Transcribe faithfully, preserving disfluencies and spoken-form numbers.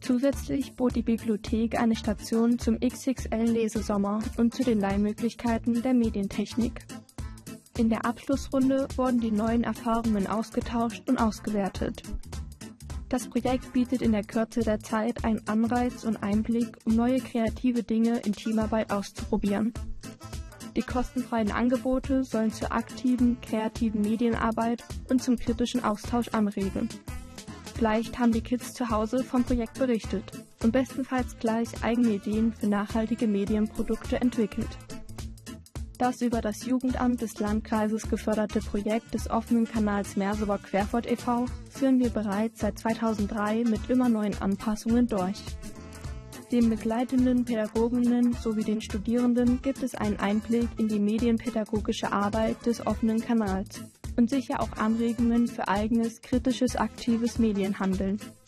Zusätzlich bot die Bibliothek eine Station zum X X L-Lesesommer und zu den Leihmöglichkeiten der Medientechnik. In der Abschlussrunde wurden die neuen Erfahrungen ausgetauscht und ausgewertet. Das Projekt bietet in der Kürze der Zeit einen Anreiz und Einblick, um neue kreative Dinge in Teamarbeit auszuprobieren. Die kostenfreien Angebote sollen zur aktiven, kreativen Medienarbeit und zum kritischen Austausch anregen. Vielleicht haben die Kids zu Hause vom Projekt berichtet und bestenfalls gleich eigene Ideen für nachhaltige Medienprodukte entwickelt. Das über das Jugendamt des Landkreises geförderte Projekt des offenen Kanals Merseburg Querfurt e V führen wir bereits seit zweitausenddrei mit immer neuen Anpassungen durch. Den begleitenden Pädagoginnen sowie den Studierenden gibt es einen Einblick in die medienpädagogische Arbeit des offenen Kanals und sicher auch Anregungen für eigenes, kritisches, aktives Medienhandeln.